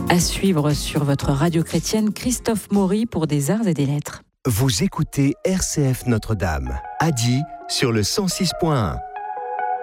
À suivre sur votre radio chrétienne, Christophe Maury pour des arts et des lettres. Vous écoutez RCF Notre-Dame, à Die sur le 106.1.